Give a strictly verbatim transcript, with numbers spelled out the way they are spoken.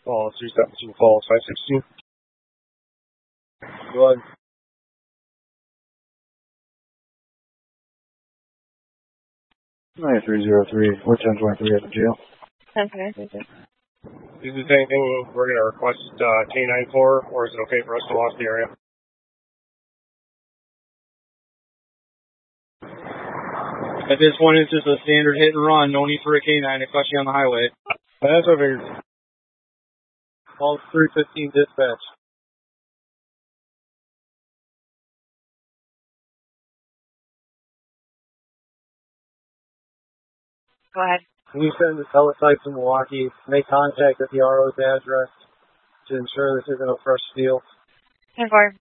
Call three seventeen Falls five sixteen. Go ahead. nine three zero three, we're ten twenty-three at the jail. ten twenty-three. Is this anything we're going to request uh, K nine for, or is it okay for us to watch the area? At this point, it's just a standard hit and run. No need for a K nine, especially on the highway. That's what I figured. Call three fifteen dispatch. Go ahead. Can you send the teletype to Milwaukee, make contact at the R O's address to ensure this isn't a fresh steal? ten four.